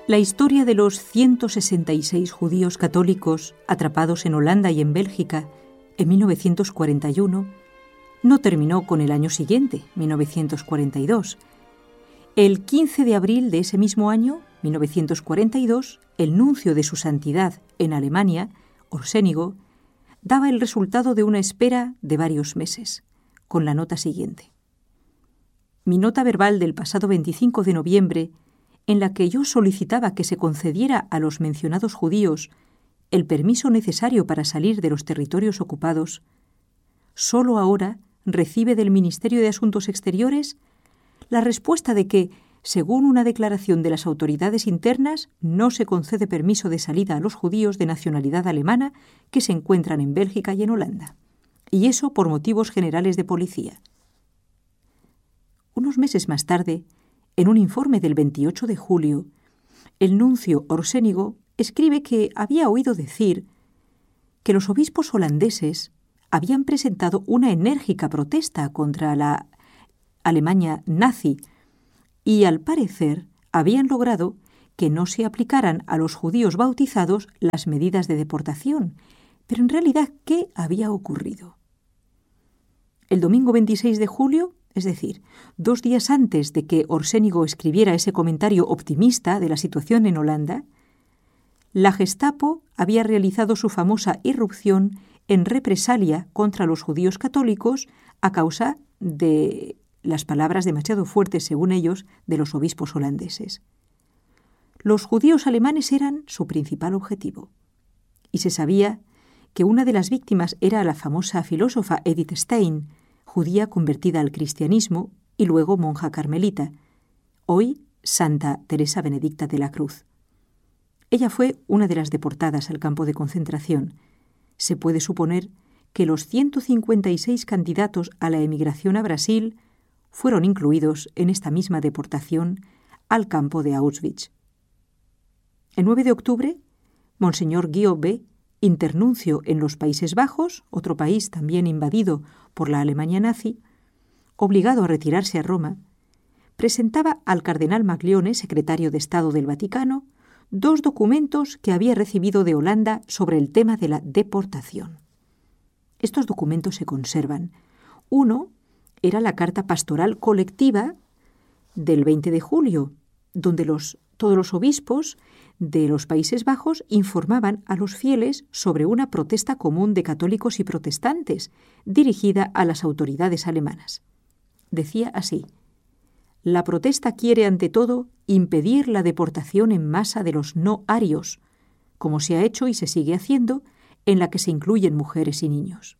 La historia de los 166 judíos católicos atrapados en Holanda y en Bélgica en 1941 no terminó con el año siguiente, 1942. El 15 de abril de ese mismo año, 1942, el nuncio de su santidad en Alemania, Orsénigo, daba el resultado de una espera de varios meses, con la nota siguiente. Mi nota verbal del pasado 25 de noviembre, en la que yo solicitaba que se concediera a los mencionados judíos el permiso necesario para salir de los territorios ocupados, solo ahora recibe del Ministerio de Asuntos Exteriores la respuesta de que, según una declaración de las autoridades internas, no se concede permiso de salida a los judíos de nacionalidad alemana que se encuentran en Bélgica y en Holanda, y eso por motivos generales de policía. Unos meses más tarde, en un informe del 28 de julio, el nuncio Orsénigo escribe que había oído decir que los obispos holandeses habían presentado una enérgica protesta contra la Alemania nazi y, al parecer, habían logrado que no se aplicaran a los judíos bautizados las medidas de deportación. Pero en realidad, ¿qué había ocurrido? El domingo 26 de julio, es decir, 2 días antes de que Orsénigo escribiera ese comentario optimista de la situación en Holanda, la Gestapo había realizado su famosa irrupción en represalia contra los judíos católicos a causa de las palabras demasiado fuertes, según ellos, de los obispos holandeses. Los judíos alemanes eran su principal objetivo, y se sabía que una de las víctimas era la famosa filósofa Edith Stein, judía convertida al cristianismo y luego monja carmelita, hoy Santa Teresa Benedicta de la Cruz. Ella fue una de las deportadas al campo de concentración. Se puede suponer que los 156 candidatos a la emigración a Brasil fueron incluidos en esta misma deportación al campo de Auschwitz. El 9 de octubre, Monseñor Guillaube, internuncio en los Países Bajos, otro país también invadido por la Alemania nazi, obligado a retirarse a Roma, presentaba al cardenal Maglione, secretario de Estado del Vaticano, 2 documentos que había recibido de Holanda sobre el tema de la deportación. Estos documentos se conservan. Uno era la carta pastoral colectiva del 20 de julio, donde todos los obispos de los Países Bajos informaban a los fieles sobre una protesta común de católicos y protestantes dirigida a las autoridades alemanas. Decía así: la protesta quiere, ante todo, impedir la deportación en masa de los no arios, como se ha hecho y se sigue haciendo, en la que se incluyen mujeres y niños.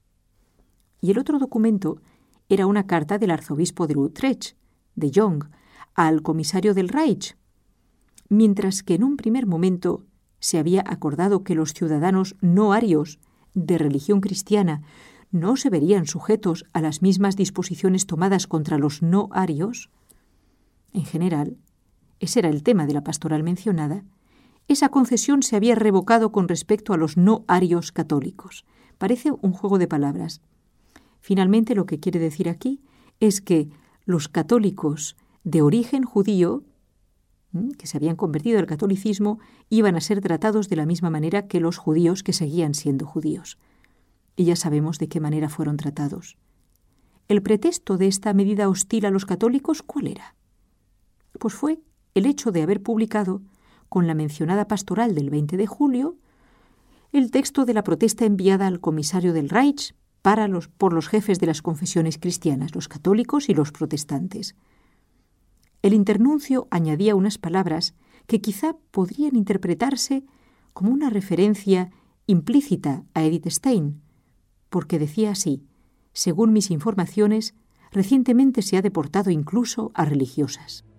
Y el otro documento era una carta del arzobispo de Utrecht, de Jong, al comisario del Reich, mientras que en un primer momento se había acordado que los ciudadanos no arios de religión cristiana no se verían sujetos a las mismas disposiciones tomadas contra los no arios. En general, ese era el tema de la pastoral mencionada. Esa concesión se había revocado con respecto a los no arios católicos. Parece un juego de palabras. Finalmente, lo que quiere decir aquí es que los católicos de origen judío, que se habían convertido al catolicismo, iban a ser tratados de la misma manera que los judíos que seguían siendo judíos. Y ya sabemos de qué manera fueron tratados. ¿El pretexto de esta medida hostil a los católicos cuál era? Pues fue el hecho de haber publicado, con la mencionada pastoral del 20 de julio, el texto de la protesta enviada al comisario del Reich por los jefes de las confesiones cristianas, los católicos y los protestantes. El internuncio añadía unas palabras que quizá podrían interpretarse como una referencia implícita a Edith Stein, porque decía así: según mis informaciones, recientemente se ha deportado incluso a religiosas.